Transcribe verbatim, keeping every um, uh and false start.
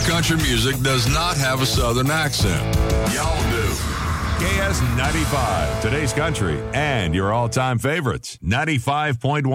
country music does not have a Southern accent. Y'all do. K S ninety-five, today's country, and your all-time favorites. ninety-five point one